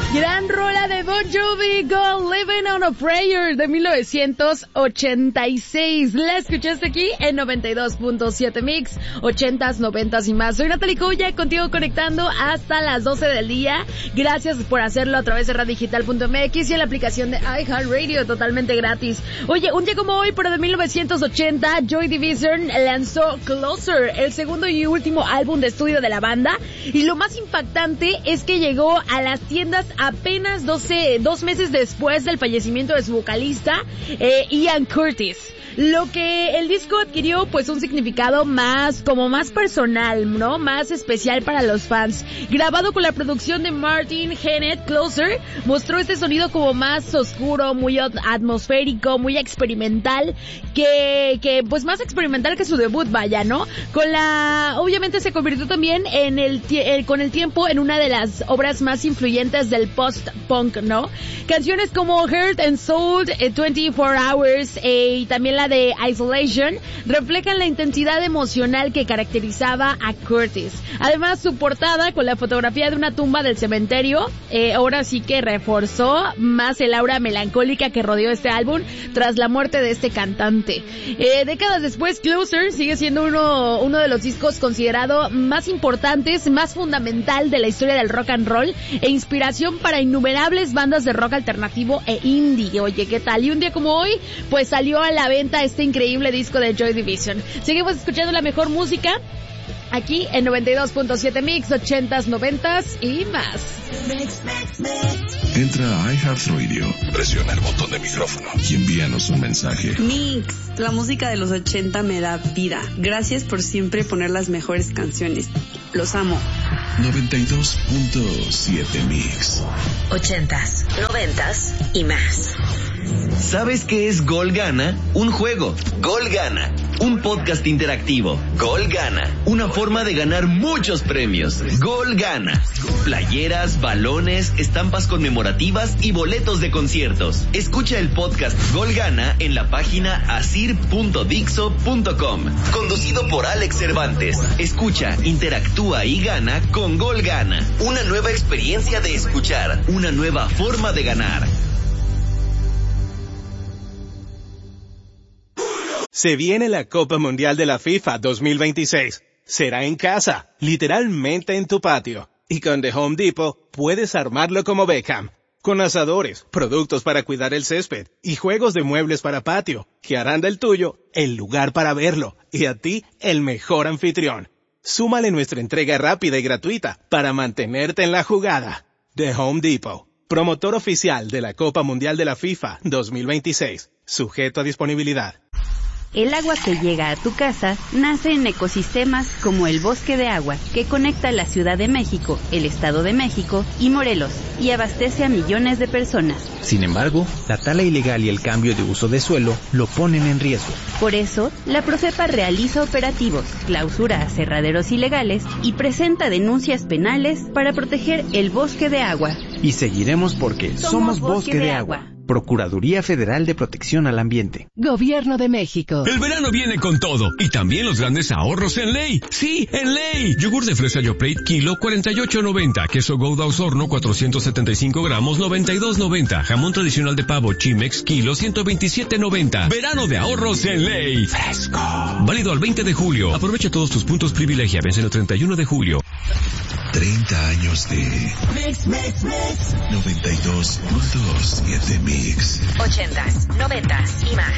Gran rola de Bon Jovi, Go Living on a Prayer de 1986. La escuchaste aquí en 92.7 Mix, 80s, 90s y más. Soy Natalie Coya, contigo conectando hasta las 12 del día. Gracias por hacerlo a través de radiodigital.mx y en la aplicación de iHeartRadio, totalmente gratis. Oye, un día como hoy, pero de 1980, Joy Division lanzó Closer, el segundo y último álbum de estudio de la banda. Y lo más impactante es que llegó a las tiendas apenas 2 meses después del fallecimiento de su vocalista, Ian Curtis. Lo que el disco adquirió pues un significado más personal, ¿no? Más especial para los fans. Grabado con la producción de Martin Hennett, Closer mostró este sonido como más oscuro, muy atmosférico, muy experimental, que pues más experimental que su debut, vaya, ¿no? Obviamente se convirtió también con el tiempo en una de las obras más influyentes del post-punk, ¿no? Canciones como Heart and Soul, 24 Hours y también la de Isolation reflejan la intensidad emocional que caracterizaba a Curtis. Además, su portada con la fotografía de una tumba del cementerio, ahora sí que reforzó más el aura melancólica que rodeó este álbum tras la muerte de este cantante. Décadas después, Closer sigue siendo uno de los discos considerado más importantes, más fundamental de la historia del rock and roll e inspiración para innumerables bandas de rock alternativo e indie. Oye, ¿qué tal? Y un día como hoy, pues salió a la venta este increíble disco de Joy Division. Seguimos escuchando la mejor música aquí en 92.7 Mix, 80s, 90s y más. Entra a iHeartRadio, presiona el botón de micrófono y envíanos un mensaje. Mix, la música de los 80 me da vida. Gracias por siempre poner las mejores canciones. Los amo. 92.7 Mix. 80s, 90s y más. ¿Sabes qué es Gol Gana? Un juego. Gol Gana. Un podcast interactivo. Gol Gana. Una forma de ganar muchos premios. Gol Gana. Playeras, balones, estampas conmemorativas y boletos de conciertos. Escucha el podcast Gol Gana en la página asir.dixo.com. Conducido por Alex Cervantes. Escucha, interactúa y gana con Gol Gana. Una nueva experiencia de escuchar. Una nueva forma de ganar. Se viene la Copa Mundial de la FIFA 2026. Será en casa, literalmente en tu patio. Y con The Home Depot puedes armarlo como Beckham. Con asadores, productos para cuidar el césped y juegos de muebles para patio, que harán del tuyo el lugar para verlo y a ti el mejor anfitrión. Súmale nuestra entrega rápida y gratuita para mantenerte en la jugada. The Home Depot, promotor oficial de la Copa Mundial de la FIFA 2026. Sujeto a disponibilidad. El agua que llega a tu casa nace en ecosistemas como el Bosque de Agua, que conecta la Ciudad de México, el Estado de México y Morelos, y abastece a millones de personas. Sin embargo, la tala ilegal y el cambio de uso de suelo lo ponen en riesgo. Por eso, la Profepa realiza operativos, clausura aserraderos ilegales y presenta denuncias penales para proteger el Bosque de Agua. Y seguiremos porque somos Bosque de Agua. Procuraduría Federal de Protección al Ambiente. Gobierno de México. El verano viene con todo y también los grandes ahorros en Ley. Sí, en Ley. Yogur de fresa Yoplait kilo 48.90. Queso Gouda Osorno 475 gramos 92.90. Jamón tradicional de pavo Chimex kilo 127.90. Verano de ahorros en Ley. Fresco. Válido al 20 de julio. Aprovecha todos tus puntos privilegia. Vence el 31 de julio. 30 años de Mix, mix, mix. 92.7 Mix. 80s, 90s y más.